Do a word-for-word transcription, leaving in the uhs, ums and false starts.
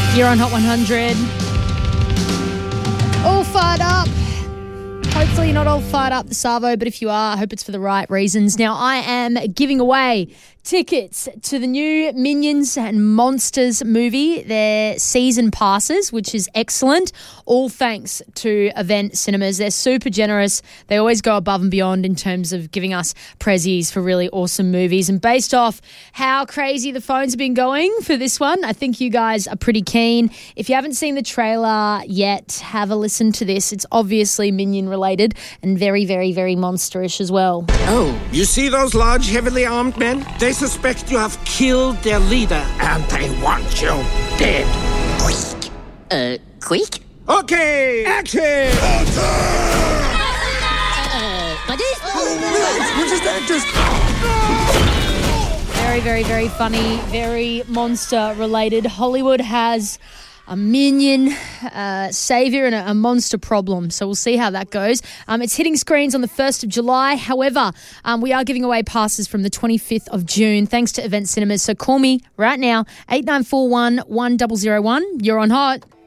You're on Hot one hundred. All fired up. Hopefully you're not all fired up the Savo, but if you are, I hope it's for the right reasons. Now, I am giving away tickets to the new Minions and Monsters movie, their season passes, which is excellent, all thanks to Event Cinemas. They're super generous. They always go above and beyond in terms of giving us prezzies for really awesome movies. And based off how crazy the phones have been going for this one, I think you guys are pretty keen. If you haven't seen the trailer yet, have a listen to this. It's obviously Minion related and very, very, very monsterish as well. Oh, you see those large, heavily armed men? They suspect you have killed their leader, and they want you dead. Quick. Uh, quick? Okay, action! Uh, buddy? Very, very, very funny, very monster related. Hollywood has a minion uh, saviour and a, a monster problem. So we'll see how that goes. Um, it's hitting screens on the first of July. However, um, we are giving away passes from the twenty-fifth of June thanks to Event Cinemas. So call me right now, eight nine four one, one zero zero one. You're on Hot.